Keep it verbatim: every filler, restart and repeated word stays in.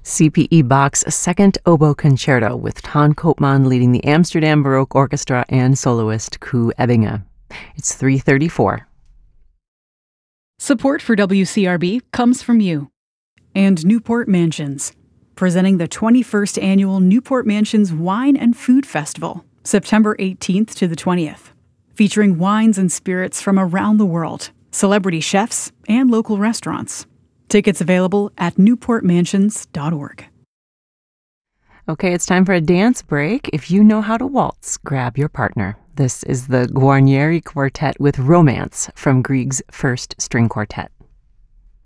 C P E Bach's Second Oboe Concerto with Ton Koopman leading the Amsterdam Baroque Orchestra and soloist Koos Ebbinge. It's three thirty-four. Support for W C R B comes from you and Newport Mansions, presenting the twenty-first Annual Newport Mansions Wine and Food Festival, September eighteenth to the twentieth, featuring wines and spirits from around the world, celebrity chefs, and local restaurants. Tickets available at newport mansions dot org. Okay, it's time for a dance break. If you know how to waltz, grab your partner. This is the Guarnieri Quartet with Romance from Grieg's First String Quartet.